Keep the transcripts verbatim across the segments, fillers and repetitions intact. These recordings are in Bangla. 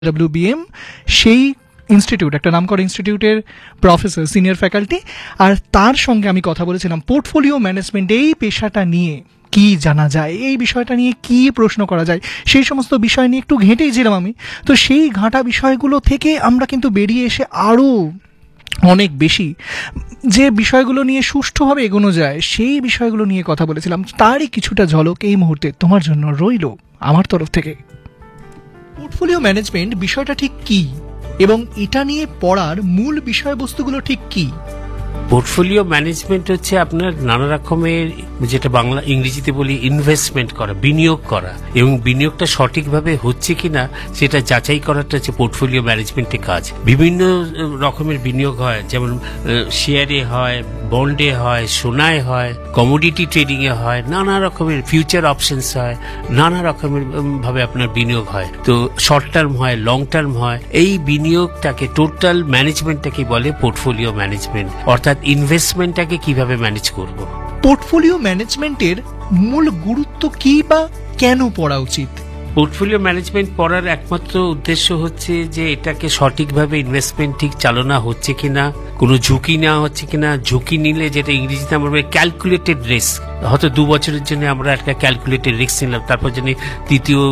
ডব্লিউবিএম সেই ইনস্টিটিউট একটা নামকরা ইনস্টিটিউটের প্রফেসর সিনিয়র ফ্যাকাল্টি, আর তার সঙ্গে আমি কথা বলেছিলাম পোর্টফোলিও ম্যানেজমেন্ট এই পেশাটা নিয়ে কি জানা যায়, এই বিষয়টা নিয়ে কি প্রশ্ন করা যায়, সেই সমস্ত বিষয় নিয়ে একটু ঘেঁটেইছিলাম আমি। তো সেই ঘাঁটা বিষয়গুলো থেকে আমরা কিন্তু বেরিয়ে এসে আরও অনেক বেশি যে বিষয়গুলো নিয়ে সুষ্ঠুভাবে এগোনো যায় সেই বিষয়গুলো নিয়ে কথা বলেছিলাম। তারই কিছুটা ঝলক এই মুহূর্তে তোমার জন্য রইল আমার তরফ থেকে। পোর্টফোলিও ম্যানেজমেন্ট বিষয়টা ঠিক কি এবং এটা নিয়ে পড়ার মূল বিষয়বস্তুগুলো ঠিক কি? পোর্টফোলিও ম্যানেজমেন্ট হচ্ছে আপনার নানা রকমের, যেটা বাংলা ইংরেজিতে বলি ইনভেস্টমেন্ট করা, বিনিয়োগ করা, এবং বিনিয়োগটা সঠিকভাবে হচ্ছে কিনা সেটা যাচাই করাটা হচ্ছে পোর্টফোলিও ম্যানেজমেন্টের কাজ। বিভিন্ন রকমের বিনিয়োগ হয়, যেমন শেয়ারে হয়, বন্ডে হয়, সোনায় হয়, কমোডিটি ট্রেডিং এ হয়, নানা রকমের ফিউচার অপশনস হয়, নানা রকমের ভাবে আপনার বিনিয়োগ হয়। তো শর্ট টার্ম হয়, লং টার্ম হয়। এই বিনিয়োগটাকে টোটাল ম্যানেজমেন্টটাকে বলে পোর্টফোলিও ম্যানেজমেন্ট, অর্থাৎ ইনভেস্টমেন্টটাকে কিভাবে ম্যানেজ করব। পোর্টফোলিও ম্যানেজমেন্টের মূল গুরুত্ব কি বা কেন পড়া উচিত? পোর্টফোলিও ম্যানেজমেন্ট পড়ার একমাত্র উদ্দেশ্য হচ্ছে যে এটাকে সঠিকভাবে ইনভেস্টমেন্ট ঠিক চালনা হচ্ছে কিনা, কোনো ঝুঁকি নেওয়া হচ্ছে কিনা। ঝুঁকি নিলে যেটা ইংরেজিতে আমরা ক্যালকুলেটেড রিস্ক, হয়তো দু বছরের জন্য আমরা একটা ক্যালকুলেটেড রিস্ক নিলাম, তারপর যেন তৃতীয়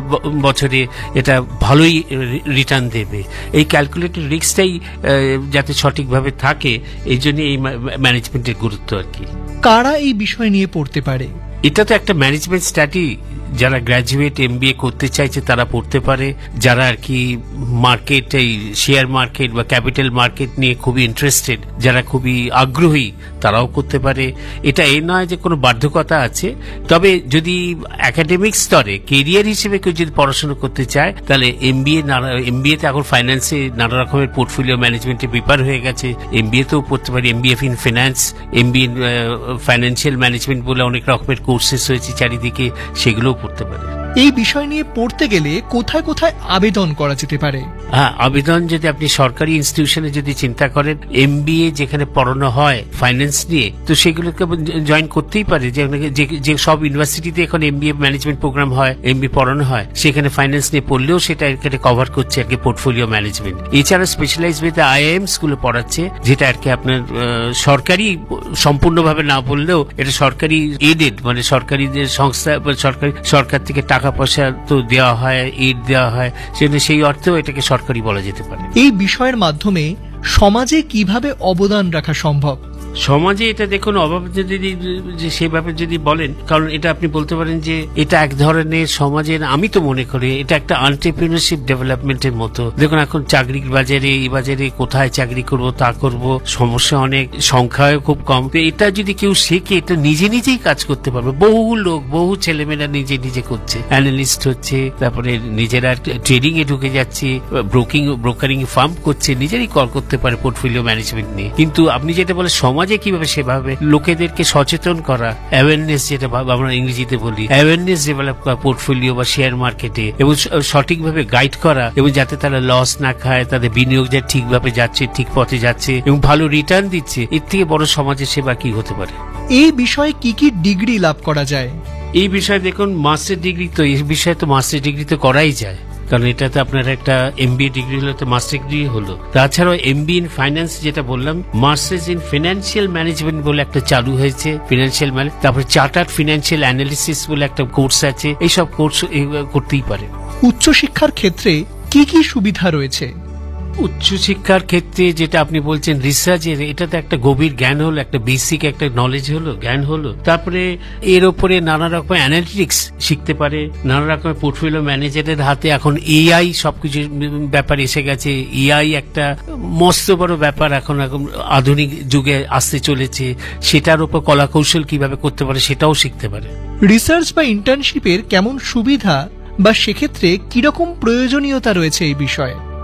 বছরে এটা ভালোই রিটার্ন দেবে। এই ক্যালকুলেটেড রিস্কটাই যাতে সঠিকভাবে থাকে, এই জন্য এই ম্যানেজমেন্টের গুরুত্ব আর কি। কারা এই বিষয় নিয়ে পড়তে পারে? এটা তো একটা ম্যানেজমেন্ট স্টাডি, যারা গ্র্যাজুয়েট এমবিএ করতে চাইছে তারা পড়তে পারে, যারা আর কি মার্কেট, এই শেয়ার মার্কেট বা ক্যাপিটাল মার্কেট নিয়ে খুবই ইন্টারেস্টেড, যারা খুবই আগ্রহী তারাও করতে পারে। এটা এই নয় যে কোনো বাধ্যকতা আছে, তবে যদি একাডেমিক স্তরে কেরিয়ার হিসেবে কেউ যদি পড়াশোনা করতে চায় তাহলে এমবিএ এমবিএ তে এখন ফাইন্যান্সে নানা রকমের পোর্টফোলিও ম্যানেজমেন্টে প্রিপার হয়ে গেছে, এমবিএ তেও পড়তে পারে। MBA in finance, MBA financial management বলে অনেক রকমের কোর্সেস হয়েছে চারিদিকে, সেগুলো পড়তে পারে। এই বিষয় নিয়ে পড়তে গেলে কোথায় কোথায় আবেদন করা যেতে পারে? হ্যাঁ, আবেদন যদি আপনি সরকারি ইনস্টিটিউশনে যদি চিন্তা করেন, এমবিএ যেখানে পড়ানো হয় ফাইন্যান্স নিয়ে, তো সেগুলোকে জয়েন করতেই পারে। যে সব ইউনিভার্সিটিতে এখন এমবিএ ম্যানেজমেন্ট প্রোগ্রাম হয়, এমবিএ পড়ানো হয়, সেখানে ফাইন্যান্স নিয়ে পড়লেও সেটা এখানে কভার করছে আর কি পোর্টফোলিও ম্যানেজমেন্ট। এছাড়া স্পেশালাইজ ওয়েতে আইআইএম স্কুলে পড়াচ্ছে, যেটা আর কি আপনার সরকারি সম্পূর্ণভাবে না বললেও এটা সরকারি এডেড, মানে সরকারি যে সংস্থা, সরকারি সরকার থেকে টাকা পয়সা তো দেওয়া হয়, এড দেওয়া হয়, সেজন্য সেই অর্থেও এটাকে সরকারি বলা যেতে পারে। এই বিষয়ের মাধ্যমে সমাজে কিভাবে অবদান রাখা সম্ভব? সমাজে এটা দেখুন, অভাব যদি সেভাবে যদি বলেন, কারণ এটা আপনি বলতে পারেন যে এটা এক ধরনের সমাজের, আমি তো মনে করি এটা একটা এন্টারপ্রেনারশিপ ডেভেলপমেন্টের মতো। দেখুন এখন চাকরির বাজারে, এই বাজারে কোথায় চাকরি করব তা করব, সমস্যা অনেক, সংখ্যাও খুব কম। তো এটা যদি কেউ শেখে, এটা নিজে নিজেই কাজ করতে পারবে। বহু লোক, বহু ছেলেমেয়েরা নিজে নিজে করছে, অ্যানালিস্ট হচ্ছে, তারপরে নিজেরা ট্রেডিং এ ঢুকে যাচ্ছে, ব্রোকিং ব্রোকারিং ফার্ম করছে, নিজেরই কল করতে পারে পোর্টফোলিও ম্যানেজমেন্ট নিয়ে। কিন্তু আপনি যেটা বলে সমাজে কিভাবে সেভাবে লোকেদেরকে সচেতন করা, অ্যাওয়ারনেস যেটা আমরা ইংরেজিতে বলি, অ্যাওয়ারনেস ডেভেলপ করা পোর্টফোলিও বা শেয়ার মার্কেটে, এবং সঠিকভাবে গাইড করা, এবং যাতে তারা লস না খায়, তাদের বিনিয়োগ যা ঠিকভাবে যাচ্ছে, ঠিক পথে যাচ্ছে এবং ভালো রিটার্ন দিচ্ছে, এর থেকে বড় সমাজের সেবা কি হতে পারে? এই বিষয়ে কি কি ডিগ্রি লাভ করা যায়? এই বিষয়ে দেখুন, মাস্টার ডিগ্রি তো এই বিষয়ে তো মাস্টার ডিগ্রি তো করাই যায়, কারণ এটাতে আপনার একটা এমবিএ ডিগ্রি হলো, তো মাস্টার ডিগ্রি হলো। তাছাড়াও এমবিএ ইন ফাইন্যান্স যেটা বললাম, মাস্টার্স ইন ফিনান্সিয়াল ম্যানেজমেন্ট বলে একটা চালু হয়েছে, ফিনান্সিয়াল ম্যানেজ, তারপরে চার্টার্ড ফিনান্সিয়াল অ্যানালিসিস বলে একটা কোর্স আছে, এইসব কোর্স করতেই পারে। উচ্চশিক্ষার ক্ষেত্রে কি কি সুবিধা রয়েছে? উচ্চশিক্ষার ক্ষেত্রে যেটা আপনি বলছেন রিসার্চের, এটা তো একটা গভীর জ্ঞান হলো, একটা বেসিক একটা নলেজ হলো, জ্ঞান হলো। তারপরে এর ওপরে নানা রকম অ্যানালিটিক্স শিখতে পারে, নানা রকমের পোর্টফোলিও ম্যানেজারের হাতে এখন এআই সবকিছু ব্যাপার এসে গেছে। এআই একটা মস্ত বড় ব্যাপার এখন, এখন আধুনিক যুগে আসতে চলেছে, সেটার উপর কলা কৌশল কিভাবে করতে পারে সেটাও শিখতে পারে। রিসার্চ বা ইন্টার্নশিপের কেমন সুবিধা বা সেক্ষেত্রে কিরকম প্রয়োজনীয়তা রয়েছে এই বিষয়ে?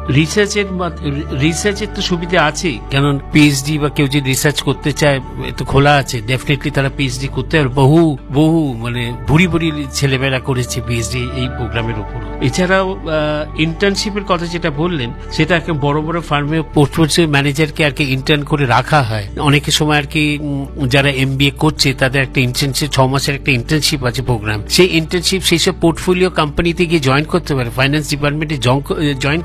রিসার্চের রিসার্চের তো সুবিধা আছে, কারণ পিএইচডি বা কেউ যদি রিসার্চ করতে চায় তো খোলা আছে, ডেফিনেটলি তারা পিএইচডি করতে পারে। বহু বহু মানে বুড়ি বুড়ি ছেলেমেয়েরা করেছে পিএইচডি এই প্রোগ্রামের উপর। এছাড়াও ইন্টার্নশিপের কথা যেটা বললেন, সেটা একটা বড় বড় ফার্মে পোর্টফোলিও ম্যানেজারকে আর কি ইন্টার্ন করে রাখা হয়। অনেকের সময় আর কি যারা এমবিএ করছে তাদের একটা ইন্টার্নশিপ, ছ মাসের একটা ইন্টার্নশিপ আছে প্রোগ্রাম। সেই ইন্টার্নশিপ সেই সব পোর্টফোলিও কোম্পানিতে গিয়ে জয়েন করতে পারে, ফাইন্যান্স ডিপার্টমেন্টে জয়েন